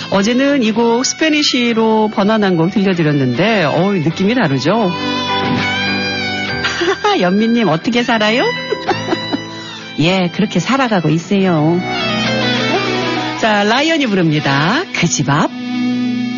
어제는 이 곡 스페니쉬로 번안한 곡 들려드렸는데 느낌이 다르죠? 연민님 어떻게 살아요? 예, 그렇게 살아가고 있어요. 자, 라이언이 부릅니다. 그 집 앞.